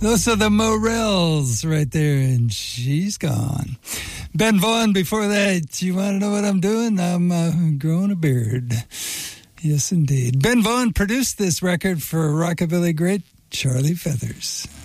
Those are the Morels right there, and she's gone. Ben Vaughn, before that, you want to know what I'm doing? I'm growing a beard. Yes, indeed. Ben Vaughn produced this record for rockabilly great Charlie Feathers.